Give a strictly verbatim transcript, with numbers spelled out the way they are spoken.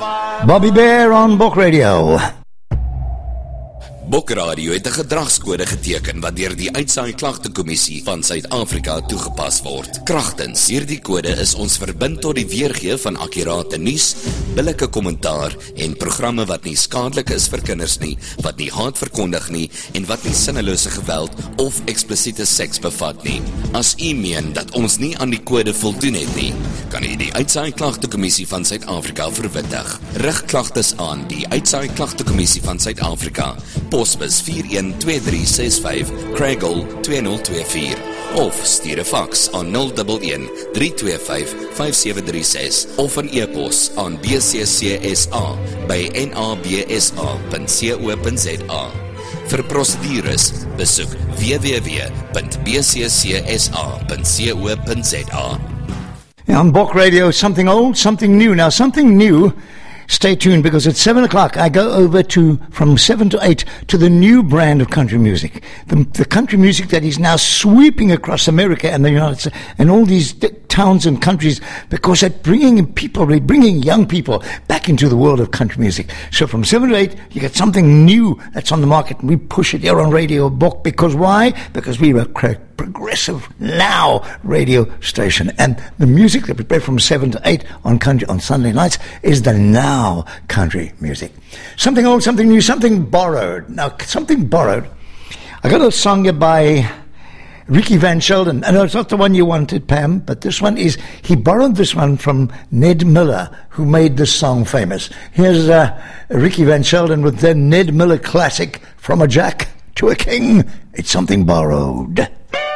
Bobby Bear on Bok Radio. Bok Radio het 'n gedragskode geteken wat deur die Uitsaai Klagtekommissie van Suid-Afrika toegepas word. Kragtens hierdie kode is ons verbind tot die weergee van akkurate nuus, billike kommentaar en programme wat nie skadelik is vir kinders nie, wat nie haat verkondig nie en wat nie sinnelose geweld of eksplisiete seks bevat nie. As u meen dat ons nie aan die kode voldoen het nie, kan u die Uitsaai Klagtekommissie van Suid-Afrika verwittig. Rig klagtes aan die Uitsaai Klagtekommissie van Suid-Afrika. Posbus vier een twee drie ses vyf, Craigle twee nul twee vier. Of stuur 'n faks aan nul een een drie twee vyf vyf sewe drie ses of 'n e-pos aan b c c s a by n a b s a punt co punt z a. Vir prosedures, besoek w w w punt b c c s a punt co punt z a. Yeah, on Bok Radio, something old, something new. Now, something new. Stay tuned, because at seven o'clock I go over to, from seven to eight, to the new brand of country music. The, the country music that is now sweeping across America and the United States and all these d- towns and countries, because they're bringing in people, they're bringing young people back into the world of country music. So from seven to eight, you get something new that's on the market, and we push it here on Radio Bok. Because why? Because we are a progressive now radio station, and the music that we play from seven to eight on country on Sunday nights is the now country music. Something old, something new, something borrowed. Now, something borrowed. I got a song here by Ricky Van Sheldon, and it's not the one you wanted, Pam, but this one is, he borrowed this one from Ned Miller, who made this song famous. Here's uh, Ricky Van Sheldon with the Ned Miller classic, From a Jack to a King. It's something borrowed.